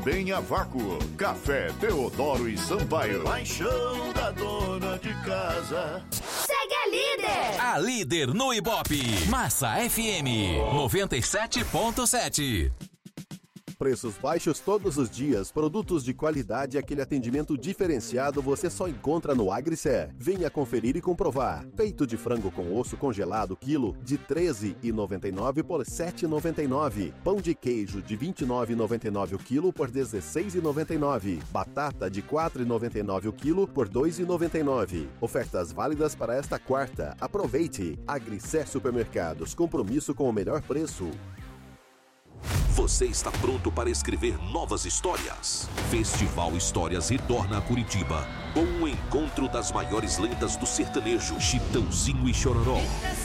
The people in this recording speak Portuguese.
Bem a vácuo, Café Teodoro e Sampaio. Paixão da dona de casa. Segue a líder! A líder no Ibope. Massa FM 97.7. Preços baixos todos os dias, produtos de qualidade e aquele atendimento diferenciado você só encontra no Agricer. Venha conferir e comprovar. Peito de frango com osso congelado quilo de R$ 13,99 por R$ 7,99. Pão de queijo de R$ 29,99 o quilo por R$ 16,99. Batata de R$ 4,99 o quilo por R$ 2,99. Ofertas válidas para esta quarta. Aproveite! Agricer Supermercados. Compromisso com o melhor preço. Você está pronto para escrever novas histórias? Festival Histórias retorna a Curitiba com um encontro das maiores lendas do sertanejo, Chitãozinho e Chororó.